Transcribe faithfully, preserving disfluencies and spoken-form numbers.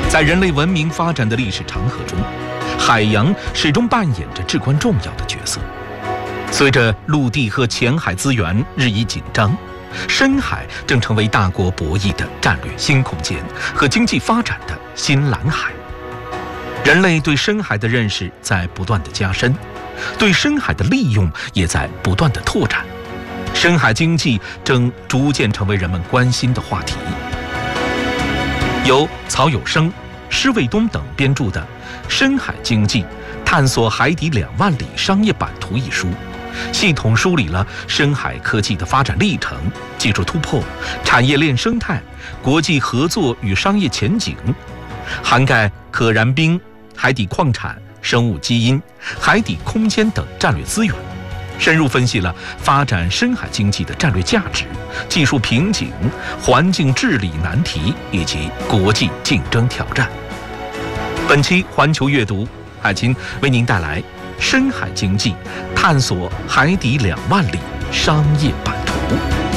在人类文明发展的历史长河中，海洋始终扮演着至关重要的角色。随着陆地和浅海资源日益紧张，深海正成为大国博弈的战略新空间和经济发展的新蓝海。人类对深海的认识在不断的加深，对深海的利用也在不断的拓展。深海经济正逐渐成为人们关心的话题。由曹有生、施卫东等编著的《深海经济：探索海底两万里商业版图》一书，系统梳理了深海科技的发展历程、技术突破、产业链生态、国际合作与商业前景，涵盖可燃冰、海底矿产、生物基因、海底空间等战略资源，深入分析了发展深海经济的战略价值、技术瓶颈、环境治理难题以及国际竞争挑战。本期环球阅读，海清为您带来深海经济，探索海底两万里商业版图。